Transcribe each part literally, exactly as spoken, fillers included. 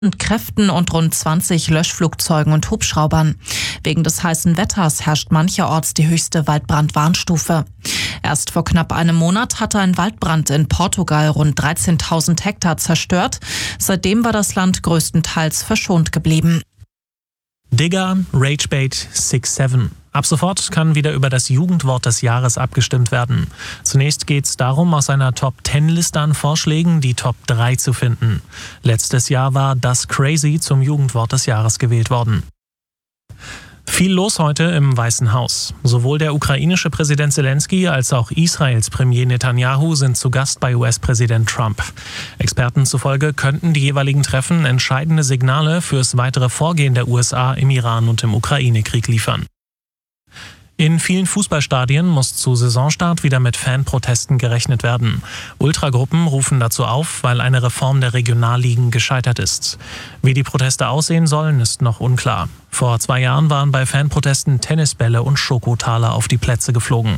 Kräften und rund zwanzig Löschflugzeugen und Hubschraubern. Wegen des heißen Wetters herrscht mancherorts die höchste Waldbrandwarnstufe. Erst vor knapp einem Monat hatte ein Waldbrand in Portugal rund dreizehntausend Hektar zerstört. Seitdem war das Land größtenteils verschont geblieben. Digger, Ragebait, six seven. Ab sofort kann wieder über das Jugendwort des Jahres abgestimmt werden. Zunächst geht es darum, aus einer Top zehn Liste an Vorschlägen die Top drei zu finden. Letztes Jahr war das Crazy zum Jugendwort des Jahres gewählt worden. Viel los heute im Weißen Haus. Sowohl der ukrainische Präsident Zelensky als auch Israels Premier Netanyahu sind zu Gast bei U S-Präsident Trump. Experten zufolge könnten die jeweiligen Treffen entscheidende Signale fürs weitere Vorgehen der U S A im Iran und im Ukraine-Krieg liefern. In vielen Fußballstadien muss zu Saisonstart wieder mit Fanprotesten gerechnet werden. Ultragruppen rufen dazu auf, weil eine Reform der Regionalligen gescheitert ist. Wie die Proteste aussehen sollen, ist noch unklar. Vor zwei Jahren waren bei Fanprotesten Tennisbälle und Schokotaler auf die Plätze geflogen.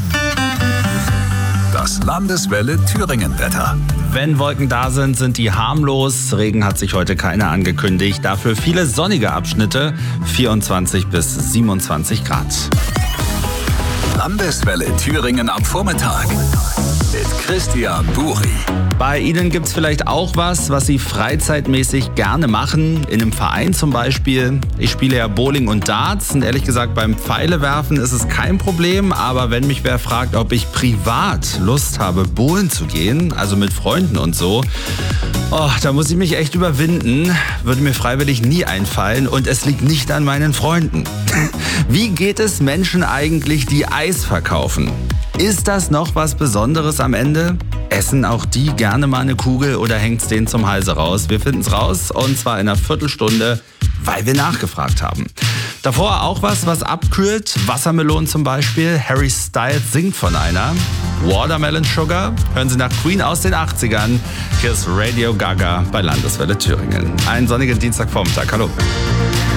Das Landeswelle Thüringen-Wetter. Wenn Wolken da sind, sind die harmlos. Regen hat sich heute keiner angekündigt. Dafür viele sonnige Abschnitte, vierundzwanzig bis siebenundzwanzig Grad. Landeswelle Thüringen am Vormittag mit Christian Buri. Bei Ihnen gibt es vielleicht auch was, was Sie freizeitmäßig gerne machen. In einem Verein zum Beispiel. Ich spiele ja Bowling und Darts und ehrlich gesagt beim Pfeilewerfen ist es kein Problem. Aber wenn mich wer fragt, ob ich privat Lust habe, bowlen zu gehen, also mit Freunden und so, oh, da muss ich mich echt überwinden. Würde mir freiwillig nie einfallen und es liegt nicht an meinen Freunden. Wie geht es Menschen eigentlich, die Eis verkaufen? Ist das noch was Besonderes am Ende? Essen auch die gerne mal eine Kugel oder hängt's denen zum Halse raus? Wir finden's raus und zwar in einer Viertelstunde, weil wir nachgefragt haben. Davor auch was, was abkühlt. Wassermelonen zum Beispiel. Harry Styles singt von einer. Watermelon Sugar. Hören Sie nach Queen aus den achtzigern. Hier ist Radio Gaga bei Landeswelle Thüringen. Einen sonnigen Dienstagvormittag. Hallo.